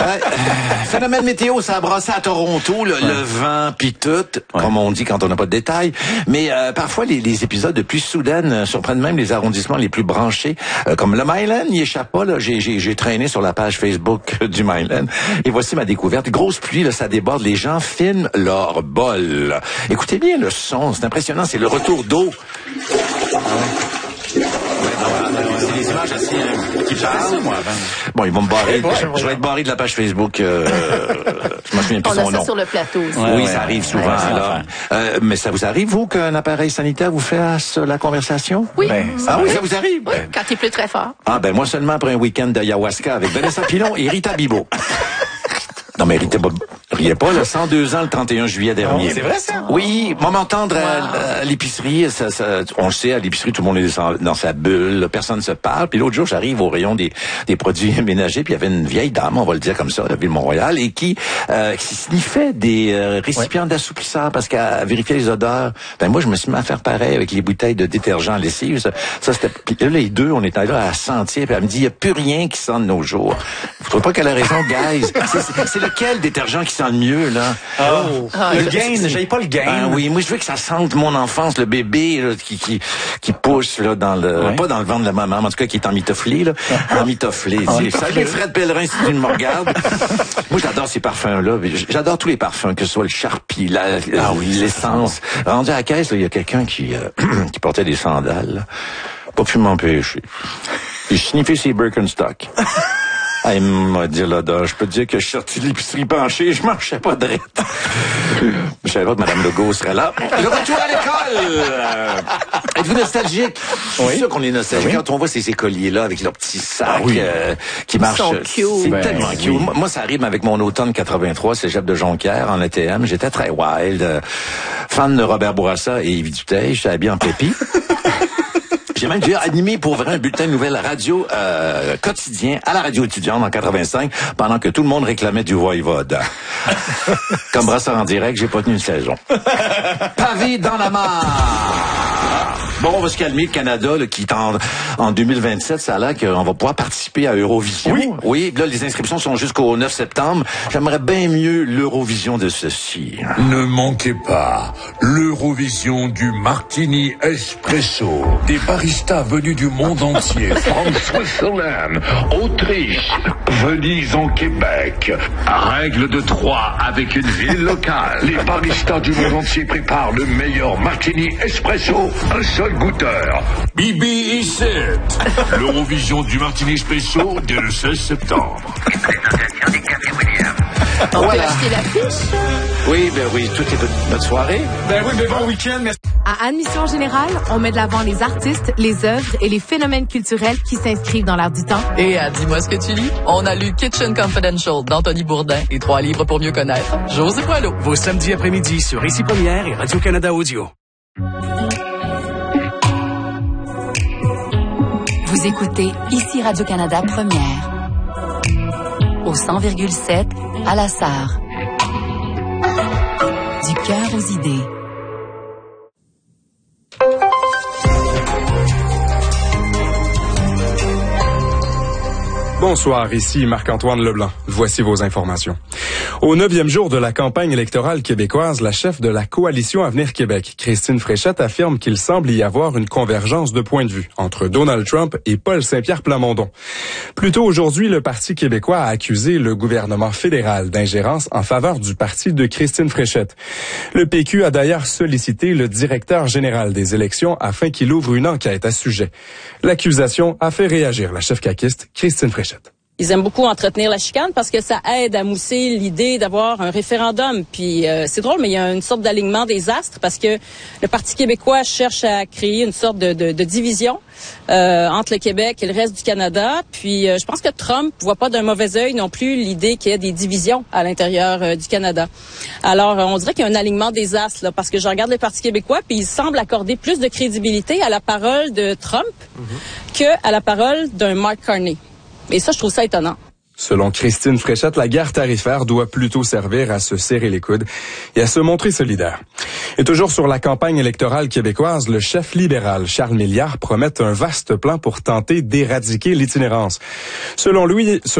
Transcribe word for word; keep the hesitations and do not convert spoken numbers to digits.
Ouais, euh, phénomène météo, ça a brassé à Toronto, le, ouais. le vent pis tout, ouais. comme on dit quand on n'a pas de détails. Mais euh, parfois, les, les épisodes de pluie soudaine euh, surprennent même les arrondissements les plus branchés. Euh, comme le Myland, n'y échappe pas. Là, j'ai, j'ai, j'ai traîné sur la page Facebook du Myland. Et voici ma découverte. Grosse pluie, là, ça déborde. Les gens filment leur bol. Écoutez bien le son, c'est impressionnant. C'est le retour d'eau. C'est des images assez euh, qui parlent. Moi, avant. Bon, ils vont me barrer. Ouais, je, je vais être barré de la page Facebook. Euh, je me souviens plus On son a ça nom. sur le plateau aussi. Ouais, oui, ouais, ça arrive souvent. ouais, alors, euh, mais ça vous arrive, vous, qu'un appareil sanitaire vous fasse la conversation? Oui. Ben, ah oui, ça vous arrive? Oui, quand il pleut très fort. Ah ben moi seulement après un week-end d'ayahuasca avec Vanessa Pilon et Rita Bibo. Non, mais Rita, riez pas, là, cent deux ans le trente et un juillet dernier. Oh, c'est vrai, ça? Oui, moi m'entendre wow. à, à l'épicerie, ça, ça, on le sait, à l'épicerie, tout le monde est dans sa bulle, là, personne ne se parle. Puis l'autre jour, j'arrive au rayon des, des produits ménagers, puis il y avait une vieille dame, on va le dire comme ça, de la ville Mont-Royal, et qui, euh, qui sniffait des euh, récipients ouais. d'assouplisseur parce qu'elle vérifiait les odeurs. Ben moi, je me suis mis à faire pareil avec les bouteilles de détergent à lessive. Ça, ça c'était, puis là, les deux, on était là à sentir, puis elle me dit, il n'y a plus rien qui sent de nos jours. Vous trouvez pas qu'elle a raison, guys? C'est, c'est, c'est lequel détergent qui sent le mieux, là? Oh. Ah, le gain, j'aille pas le gain. Ah, oui, moi, je veux que ça sente mon enfance, le bébé, là, qui, qui, qui pousse, là, dans le, ouais. pas dans le ventre de la maman, mais en tout cas, qui est emmitofflé, là. Emmitofflé. Salut, Fred Pellerin, si tu me regardes. Moi, j'adore ces parfums-là. J'adore tous les parfums, que ce soit le Sharpie, la, ah, oui, l'essence. Rendu à la caisse, il y a quelqu'un qui, euh, qui portait des sandales, là. Pas pu m'empêcher. J'ai sniffé ses Birkenstock. Ah, il m'a dit l'odeur. Je peux te dire que je suis sorti de l'épicerie penché, je marchais pas droit. Je savais pas que Mme Legault serait là. Le retour à l'école! Euh, êtes-vous nostalgique? Je suis oui. sûr qu'on est nostalgique. Oui. Quand on voit ces écoliers-là avec leurs petits sacs ah, oui. euh, qui marchent. C'est ben, tellement cute. Oui. Moi, ça arrive avec mon automne quatre-vingt-trois, cégep de Jonquière, en A T M. J'étais très wild. Euh, fan de Robert Bourassa et Yves Duteil. J'étais habillé en pépi. J'ai même déjà animé pour vrai un bulletin de nouvelles radio euh, quotidien à la radio étudiante en quatre-vingt-cinq pendant que tout le monde réclamait du voivode. Comme brasseur en direct, j'ai pas tenu une saison. Pavé dans la mare. Bon, on va se calmer. Le Canada, là, qui est en, en deux mille vingt-sept, ça a l'air qu'on va pouvoir participer à Eurovision. Oui. Oui, là, les inscriptions sont jusqu'au neuf septembre. J'aimerais bien mieux l'Eurovision de ceci. Ne manquez pas l'Eurovision du Martini Espresso. Des baristas venus du monde entier. From Switzerland, Autriche, Venise en Québec. Règle de trois avec une ville locale. Les baristas du monde entier préparent le meilleur Martini Espresso. Un seul goûteur. Bibi is it. L'Eurovision du Martini Espresso dès le seize septembre. On voilà. peut acheter l'affiche? Oui, ben oui, tout est de notre soirée. Ben oui, mais bon week-end. Mais... À Admission Générale, on met de l'avant les artistes, les œuvres et les phénomènes culturels qui s'inscrivent dans l'air du temps. Et à Dis-moi ce que tu lis, on a lu Kitchen Confidential d'Anthony Bourdin et trois livres pour mieux connaître José Poilot. Vos samedis après-midi sur Ici Première et Radio-Canada Audio. Vous écoutez Ici Radio-Canada Première. Au cent virgule sept, à la Sarre. Du cœur aux idées. Bonsoir, ici Marc-Antoine Leblanc. Voici vos informations. Au neuvième jour de la campagne électorale québécoise, la chef de la Coalition Avenir Québec, Christine Fréchette, affirme qu'il semble y avoir une convergence de points de vue entre Donald Trump et Paul Saint-Pierre Plamondon. Plus tôt aujourd'hui, le Parti québécois a accusé le gouvernement fédéral d'ingérence en faveur du parti de Christine Fréchette. Le P Q a d'ailleurs sollicité le directeur général des élections afin qu'il ouvre une enquête à ce sujet. L'accusation a fait réagir la chef caquiste, Christine Fréchette. Ils aiment beaucoup entretenir la chicane parce que ça aide à mousser l'idée d'avoir un référendum. Puis euh, c'est drôle, mais il y a une sorte d'alignement des astres parce que le Parti québécois cherche à créer une sorte de, de, de division euh, entre le Québec et le reste du Canada. Puis euh, je pense que Trump voit pas d'un mauvais œil non plus l'idée qu'il y ait des divisions à l'intérieur euh, du Canada. Alors euh, on dirait qu'il y a un alignement des astres là, parce que je regarde le Parti québécois puis il semble accorder plus de crédibilité à la parole de Trump mm-hmm. que à la parole d'un Mark Carney. Et ça, je trouve ça étonnant. Selon Christine Fréchette, la guerre tarifaire doit plutôt servir à se serrer les coudes et à se montrer solidaire. Et toujours sur la campagne électorale québécoise, le chef libéral Charles Milliard promet un vaste plan pour tenter d'éradiquer l'itinérance. Selon lui,